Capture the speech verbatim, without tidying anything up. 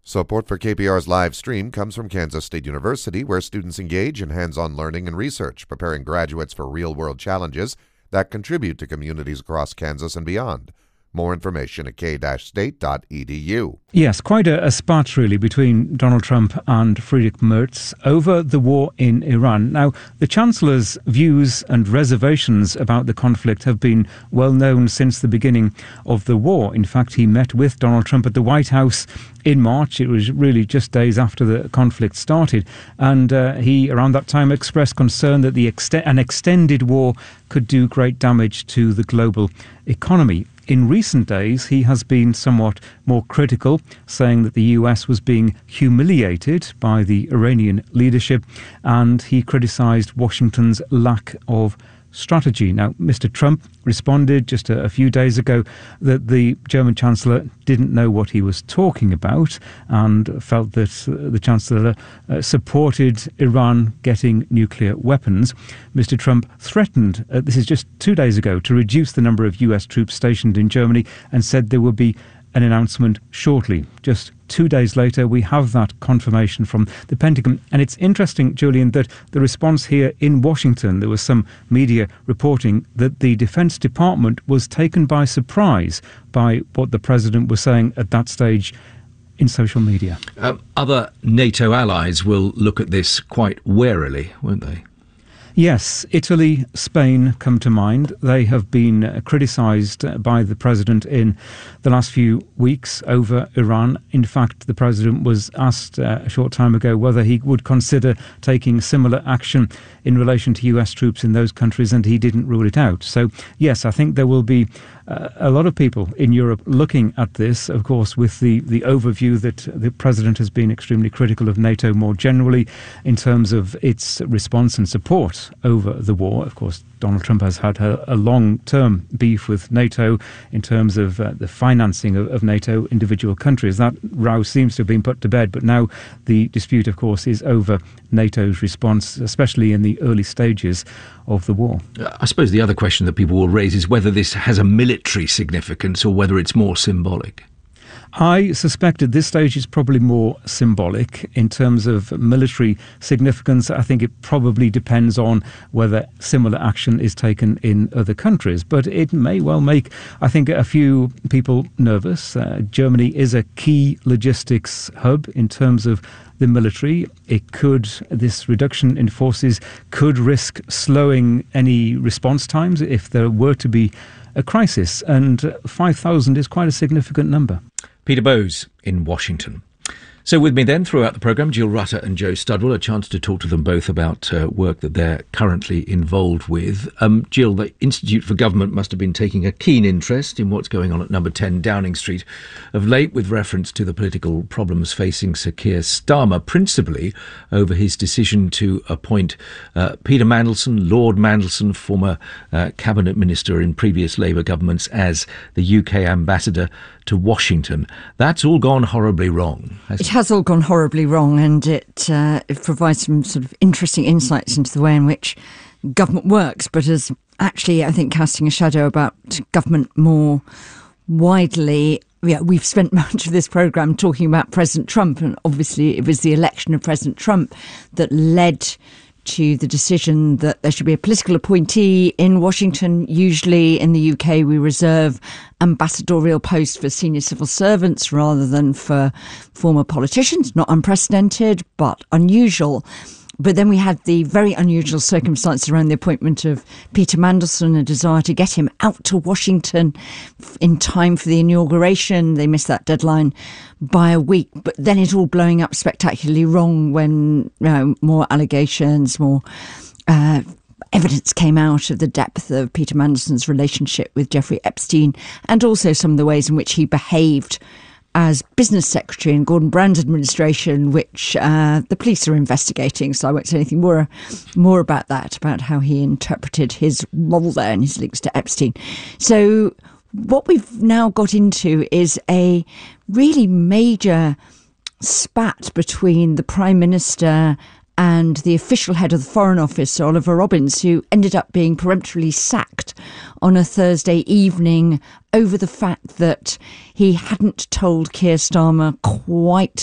Support for K P R's live stream comes from Kansas State University, where students engage in hands-on learning and research, preparing graduates for real-world challenges that contribute to communities across Kansas and beyond. More information at k state dot e d u. Yes, quite a, a spat really between Donald Trump and Friedrich Merz over the war in Iran. Now, the Chancellor's views and reservations about the conflict have been well known since the beginning of the war. In fact, he met with Donald Trump at the White House in March. It was really just days after the conflict started. And uh, he, around that time, expressed concern that the ext- an extended war could do great damage to the global economy. In recent days, he has been somewhat more critical, saying that the U S was being humiliated by the Iranian leadership, and he criticised Washington's lack of strategy. Now, Mister Trump responded just a, a few days ago that the German Chancellor didn't know what he was talking about and felt that uh, the Chancellor uh, supported Iran getting nuclear weapons. Mister Trump threatened, uh, this is just two days ago, to reduce the number of U S troops stationed in Germany and said there would be an announcement shortly. Just two days later, we have that confirmation from the Pentagon. And it's interesting, Julian, that the response here in Washington, there was some media reporting that the Defense Department was taken by surprise by what the president was saying at that stage in social media. Um, other NATO allies will look at this quite warily, won't they? Yes, Italy, Spain come to mind. They have been uh, criticised uh, by the president in the last few weeks over Iran. In fact, the president was asked uh, a short time ago whether he would consider taking similar action in relation to U S troops in those countries, and he didn't rule it out. So, yes, I think there will be uh, a lot of people in Europe looking at this, of course, with the, the overview that the president has been extremely critical of NATO more generally in terms of its response and support over the war. Of course, Donald Trump has had a, a long-term beef with NATO in terms of uh, the financing of, of NATO individual countries. That row seems to have been put to bed, but now the dispute, of course, is over NATO's response, especially in the early stages of the war. I suppose the other question that people will raise is whether this has a military significance or whether it's more symbolic. I suspect at this stage it's probably more symbolic. In terms of military significance, I think it probably depends on whether similar action is taken in other countries. But it may well make, I think, a few people nervous. Uh, Germany is a key logistics hub in terms of the military. It could, this reduction in forces could risk slowing any response times if there were to be a crisis. And five thousand is quite a significant number. Peter Bowes in Washington. So with me then throughout the programme, Jill Rutter and Joe Studwell, a chance to talk to them both about uh, work that they're currently involved with. Um, Jill, the Institute for Government must have been taking a keen interest in what's going on at number ten Downing Street of late with reference to the political problems facing Sir Keir Starmer, principally over his decision to appoint uh, Peter Mandelson, Lord Mandelson, former uh, cabinet minister in previous Labour governments, as the U K ambassador to Washington. That's all gone horribly wrong. It has all gone horribly wrong, and it, uh, it provides some sort of interesting insights into the way in which government works, but is actually, I think, casting a shadow about government more widely. Yeah, we've spent much of this programme talking about President Trump, and obviously it was the election of President Trump that led to the decision that there should be a political appointee in Washington. Usually in the U K, we reserve ambassadorial posts for senior civil servants rather than for former politicians. Not unprecedented, but unusual. But then we had the very unusual circumstances around the appointment of Peter Mandelson, a desire to get him out to Washington in time for the inauguration. They missed that deadline by a week. But then it all blowing up spectacularly wrong when you know, more allegations, more uh, evidence came out of the depth of Peter Mandelson's relationship with Jeffrey Epstein, and also some of the ways in which he behaved as business secretary in Gordon Brown's administration, which uh, the police are investigating. So I won't say anything more, more about that, about how he interpreted his role there and his links to Epstein. So what we've now got into is a really major spat between the Prime Minister and the official head of the Foreign Office, Oliver Robbins, who ended up being peremptorily sacked on a Thursday evening over the fact that he hadn't told Keir Starmer quite